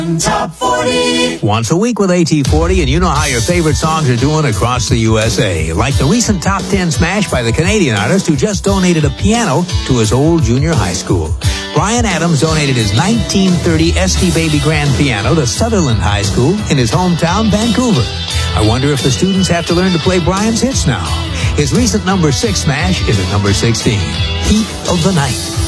Top 40. Once a week with AT40, and you know how your favorite songs are doing across the USA. Like the recent Top 10 smash by the Canadian artist who just donated a piano to his old junior high school. Brian Adams donated his 1930 SD Baby grand piano to Sutherland High School in his hometown, Vancouver. I wonder if the students have to learn to play Brian's hits now. His recent number 6 smash is at number 16, Heat of the Night.